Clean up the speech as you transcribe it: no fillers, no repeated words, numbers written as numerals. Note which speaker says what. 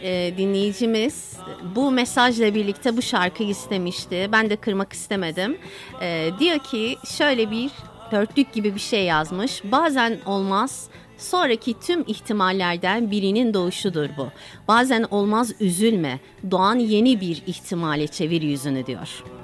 Speaker 1: dinleyicimiz bu mesajla birlikte bu şarkıyı istemişti. Ben de kırmak istemedim. Diyor ki şöyle bir dörtlük gibi bir şey yazmış. Bazen olmaz, sonraki tüm ihtimallerden birinin doğuşudur bu. Bazen olmaz, üzülme. Doğan yeni bir ihtimale çevir yüzünü diyor.